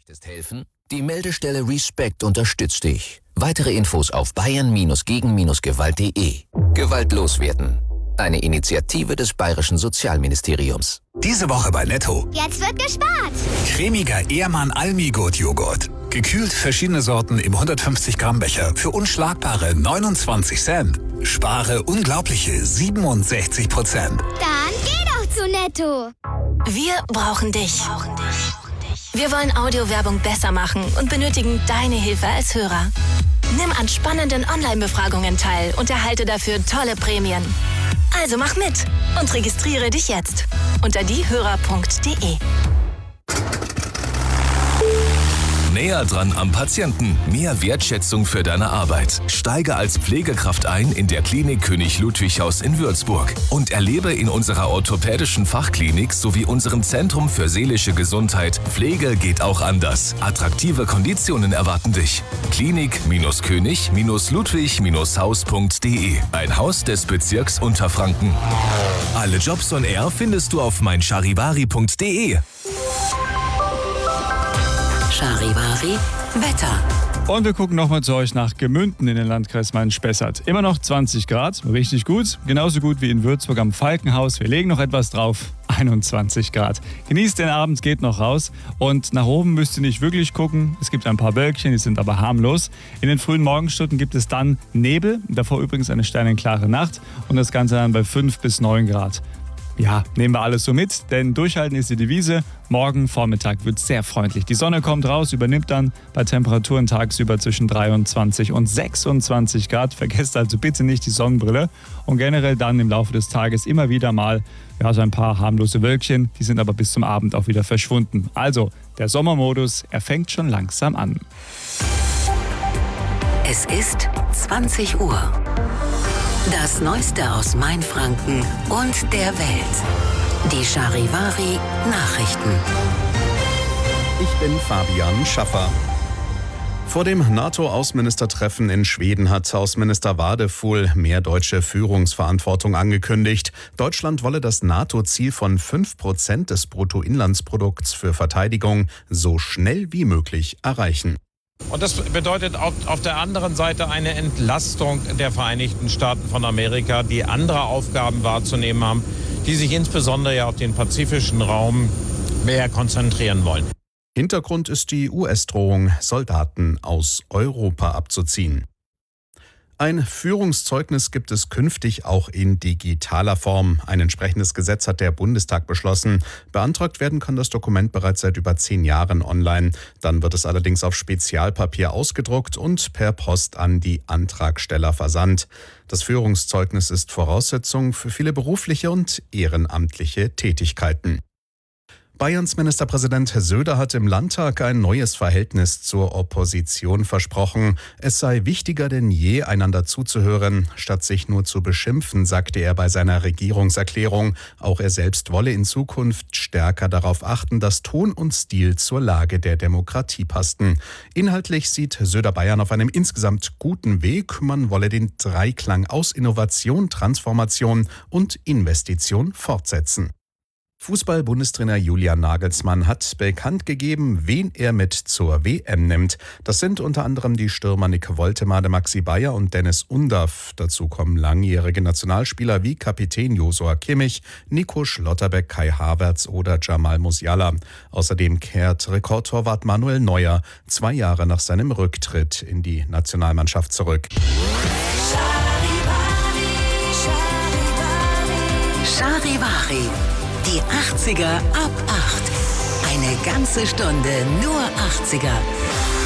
Möchtest helfen? Die Meldestelle Respect unterstützt dich. Weitere Infos auf bayern-gegen-gewalt.de. Gewaltlos werden. Eine Initiative des Bayerischen Sozialministeriums. Diese Woche bei Netto. Jetzt wird gespart. Cremiger Ehrmann Almigurt-Joghurt. Gekühlt verschiedene Sorten im 150 Gramm Becher für unschlagbare 29 Cent. Spare unglaubliche 67%. Dann geh doch zu Netto. Wir brauchen dich. Wir wollen Audiowerbung besser machen und benötigen deine Hilfe als Hörer. Nimm an spannenden Online-Befragungen teil und erhalte dafür tolle Prämien. Also mach mit und registriere dich jetzt unter diehörer.de. Näher dran am Patienten. Mehr Wertschätzung für deine Arbeit. Steige als Pflegekraft ein in der Klinik König Ludwig-Haus in Würzburg und erlebe in unserer orthopädischen Fachklinik sowie unserem Zentrum für seelische Gesundheit Pflege geht auch anders. Attraktive Konditionen erwarten dich. Klinik-König-Ludwig-Haus.de. Ein Haus des Bezirks Unterfranken. Alle Jobs on Air findest du auf meincharivari.de. Charivari Wetter. Und wir gucken nochmal zu euch nach Gemünden in den Landkreis Main-Spessart. Immer noch 20 Grad, richtig gut. Genauso gut wie in Würzburg am Falkenhaus. Wir legen noch etwas drauf, 21 Grad. Genießt den Abend, geht noch raus. Und nach oben müsst ihr nicht wirklich gucken. Es gibt ein paar Wölkchen, die sind aber harmlos. In den frühen Morgenstunden gibt es dann Nebel. Davor übrigens eine sternenklare Nacht. Und das Ganze dann bei 5 bis 9 Grad. Ja, nehmen wir alles so mit, denn durchhalten ist die Devise. Morgen Vormittag wird sehr freundlich. Die Sonne kommt raus, übernimmt dann bei Temperaturen tagsüber zwischen 23 und 26 Grad. Vergesst also bitte nicht die Sonnenbrille. Und generell dann im Laufe des Tages immer wieder mal so ein paar harmlose Wölkchen. Die sind aber bis zum Abend auch wieder verschwunden. Also, der Sommermodus, er fängt schon langsam an. Es ist 20 Uhr. Das Neueste aus Mainfranken und der Welt. Die Charivari Nachrichten. Ich bin Fabian Schaffer. Vor dem NATO-Außenministertreffen in Schweden hat Außenminister Wadefuhl mehr deutsche Führungsverantwortung angekündigt. Deutschland wolle das NATO-Ziel von 5% des Bruttoinlandsprodukts für Verteidigung so schnell wie möglich erreichen. Und das bedeutet auf der anderen Seite eine Entlastung der Vereinigten Staaten von Amerika, die andere Aufgaben wahrzunehmen haben, die sich insbesondere ja auf den pazifischen Raum mehr konzentrieren wollen. Hintergrund ist die US-Drohung, Soldaten aus Europa abzuziehen. Ein Führungszeugnis gibt es künftig auch in digitaler Form. Ein entsprechendes Gesetz hat der Bundestag beschlossen. Beantragt werden kann das Dokument bereits seit über 10 Jahren online. Dann wird es allerdings auf Spezialpapier ausgedruckt und per Post an die Antragsteller versandt. Das Führungszeugnis ist Voraussetzung für viele berufliche und ehrenamtliche Tätigkeiten. Bayerns Ministerpräsident Söder hat im Landtag ein neues Verhältnis zur Opposition versprochen. Es sei wichtiger denn je, einander zuzuhören, statt sich nur zu beschimpfen, sagte er bei seiner Regierungserklärung. Auch er selbst wolle in Zukunft stärker darauf achten, dass Ton und Stil zur Lage der Demokratie passten. Inhaltlich sieht Söder Bayern auf einem insgesamt guten Weg. Man wolle den Dreiklang aus Innovation, Transformation und Investition fortsetzen. Fußball-Bundestrainer Julian Nagelsmann hat bekannt gegeben, wen er mit zur WM nimmt. Das sind unter anderem die Stürmer Nick Woltemade, Maxi Bayer und Dennis Undaff. Dazu kommen langjährige Nationalspieler wie Kapitän Josua Kimmich, Nico Schlotterbeck, Kai Havertz oder Jamal Musiala. Außerdem kehrt Rekordtorwart Manuel Neuer 2 Jahre nach seinem Rücktritt in die Nationalmannschaft zurück. Charivari. Die 80er ab 8. Eine ganze Stunde nur 80er.